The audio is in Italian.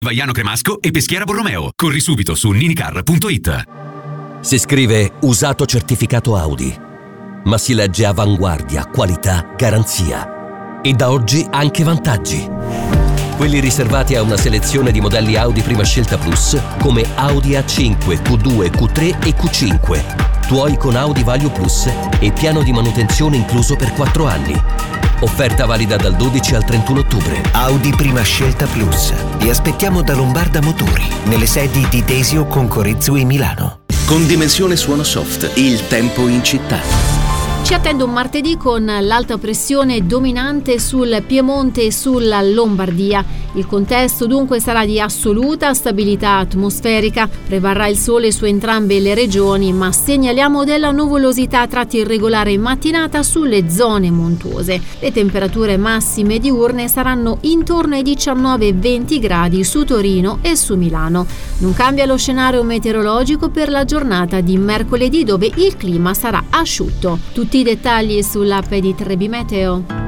Vaiano Cremasco e Peschiera Borromeo. Corri subito su ninicar.it. Si scrive usato certificato Audi, ma si legge avanguardia, qualità, garanzia. E da oggi anche vantaggi. Quelli riservati a una selezione di modelli Audi prima scelta Plus, come Audi A5, Q2, Q3 e Q5. Tuoi con Audi Value Plus e piano di manutenzione incluso per 4 anni. Offerta valida dal 12 al 31 ottobre. Audi Prima Scelta Plus. Vi aspettiamo da Lombarda Motori, nelle sedi di Desio, Concorezzo e Milano. Con Dimensione Suono Soft, il tempo in città. Ci attende un martedì con l'alta pressione dominante sul Piemonte e sulla Lombardia. Il contesto dunque sarà di assoluta stabilità atmosferica. Prevarrà il sole su entrambe le regioni, ma segnaliamo della nuvolosità a tratti irregolare in mattinata sulle zone montuose. Le temperature massime diurne saranno intorno ai 19-20 gradi su Torino e su Milano. Non cambia lo scenario meteorologico per la giornata di mercoledì, dove il clima sarà asciutto. Tutti i dettagli sull'app di Trebi Meteo.